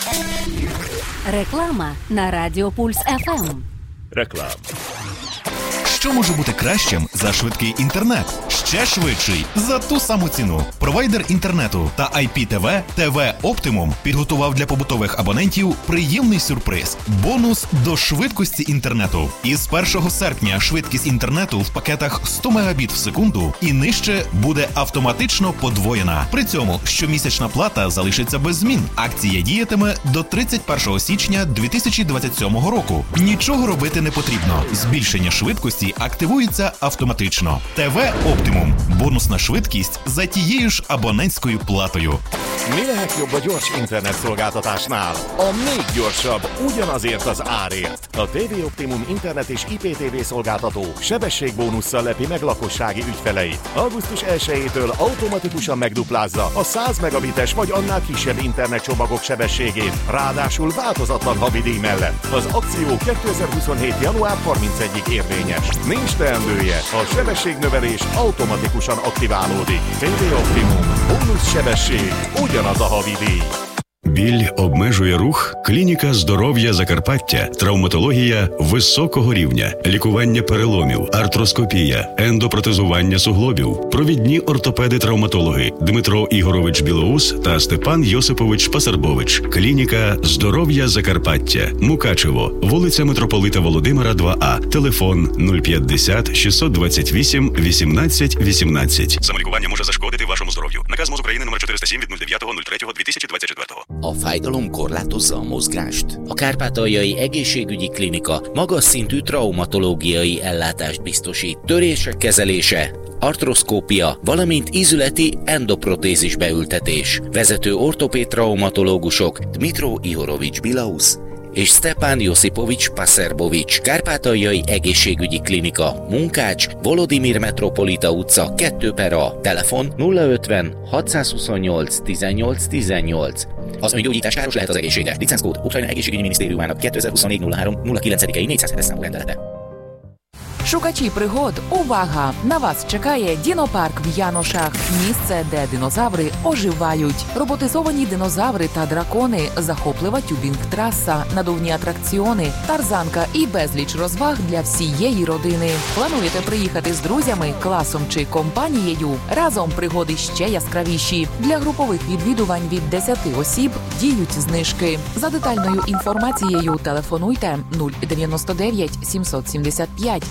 Реклама на Радіо Пульс ФМ. Реклама. Що може бути кращим за швидкий інтернет? Ще швидший за ту саму ціну. Провайдер інтернету та IPTV ТВ Optimum підготував для побутових абонентів приємний сюрприз – бонус до швидкості інтернету. Із 1 серпня швидкість інтернету в пакетах 100 Мбіт в секунду і нижче буде автоматично подвоєна. При цьому щомісячна плата залишиться без змін. Акція діятиме до 31 січня 2027 року. Нічого робити не потрібно. Збільшення швидкості активується автоматично. ТВ Optimum. Бонусна швидкість за тією ж абонентською платою. Mi lehet jobb a gyors internetszolgáltatásnál? A még gyorsabb, ugyanazért az árért. A TV Optimum internet és IPTV szolgáltató sebességbónusszal lepi meg lakossági ügyfeleit. Augusztus 1-től automatikusan megduplázza a 100 megabites vagy annál kisebb internetcsomagok sebességét, ráadásul változatlan havidíj mellett. Az akció 2027. január 31-ig érvényes. Nincs teendője, a sebességnövelés automatikusan aktiválódik. TV Optimum. Bónusz sebesség, ugyanaz a havidíj. Біль обмежує рух? Клініка здоров'я Закарпаття. Травматологія високого рівня. Лікування переломів, артроскопія, ендопротезування суглобів. Провідні ортопеди-травматологи Дмитро Ігорович Білоус та Степан Йосипович Пасарбович. Клініка здоров'я Закарпаття. Мукачево. Вулиця Митрополита Володимира, 2А. Телефон 050 628 18 18. Самолікування може зашкодити вашому здоров'ю. Наказ МОЗ України номер 407 від 09.03.2024. A fájdalom korlátozza a mozgást? A Kárpátaljai Egészségügyi Klinika magas szintű traumatológiai ellátást biztosít. Törések kezelése, artroszkópia, valamint ízületi endoprotézis beültetés. Vezető ortopéd traumatológusok Dmitro Ihorovics Bilausz és Stepan Josipovics Paserbovics. Kárpátaljai Egészségügyi Klinika, Munkács, Volodimir Metropolita utca 2/A. Telefon 050 628 18 18. Az öngyógyítás káros lehet az egészségre. Licenckód Ukrajna Egészségügyi Minisztériumának 2024-03-09-i 407 számú rendelete. Шукачі пригод, увага! На вас чекає дінопарк в Яношах. Місце, де динозаври оживають. Роботизовані динозаври та дракони, захоплива тюбінг-траса, надувні атракціони, тарзанка і безліч розваг для всієї родини. Плануєте приїхати з друзями, класом чи компанією? Разом пригоди ще яскравіші. Для групових відвідувань від 10 осіб діють знижки. За детальною інформацією телефонуйте 099 775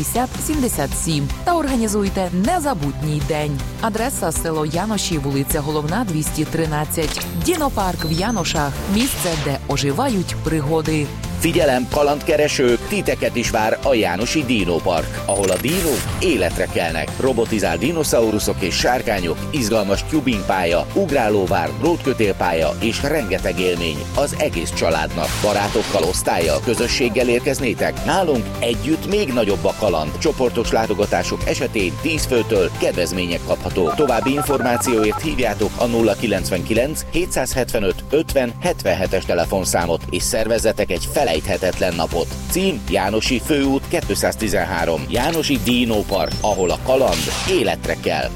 50-77 та організуйте незабутній день. Adresa село Яноші, вулиця Головна, 213. Дінопарк в Яношах. Mісце, де оживають пригоди. Figyelem, kalandkeresők, titeket is vár a Jánosi Dinopark, ahol a dinók életre kelnek. Robotizált dinoszauruszok és sárkányok, izgalmas tubingpálya, ugrálóvár, drótkötélpálya és rengeteg élmény az egész családnak. Barátokkal, osztállyal, közösséggel érkeznétek? Nálunk együtt még nagyobb a kaland. Csoportos látogatások esetén 10 főtől kedvezmények kaphatók. További információért hívjátok a 099 775 50 77-es telefonszámot és szervezzetek egy felejthetetlen napot. Cím Jánosi Főút 213. Jánosi Dinopark, ahol a kaland életre kell.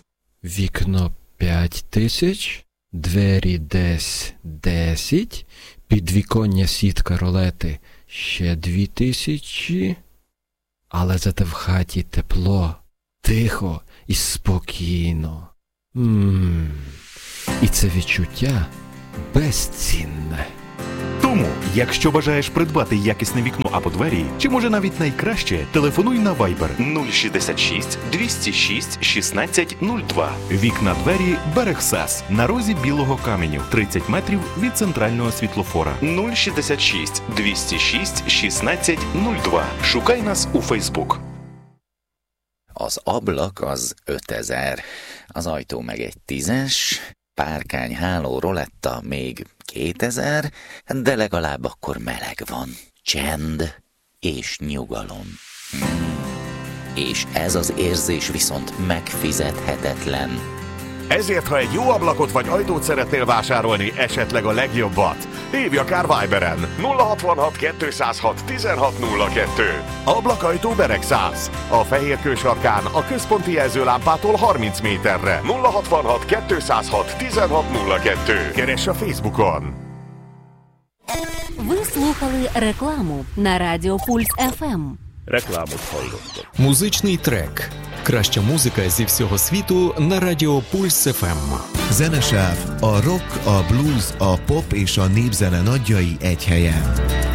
Вікно 5000, двері десь 10, підвіконня сітка ролети ще 2000, але зате в хаті тепло, тихо і спокійно. І це відчуття безцінне. Тому, якщо бажаєш придбати якісне вікно або двері, чи може навіть найкраще, телефонуй на Viber 066 206 16 02. Вікна двері Берег СЕС на розі Білого Каменю, 30 метрів від центрального світлофора. 066 206 16 02. Шукай нас у Facebook. Az ablak az 5000, az ajtó meg egy 10-es, párkány, háló, roletta még 2000, de legalább akkor meleg van. Csend és nyugalom. És ez az érzés viszont megfizethetetlen. Ezért, ha egy jó ablakot vagy ajtót szeretnél vásárolni, esetleg a legjobbat, hívj akár Viberen 066 206 1602. Ablakajtó Bereg 100. A Fehérkő sarkán a központi jelzőlámpától 30 méterre 066 206 1602. Keress a Facebookon! Ви слухали рекламу на Радіо Пульс ФМ. Рекламу hallottok. Музичний трек. Краща музика зі всього світу на Радіо Пульс ФМ. Zenesáv, a rock, a blues, a pop és a népzene nagyjai egy helyen.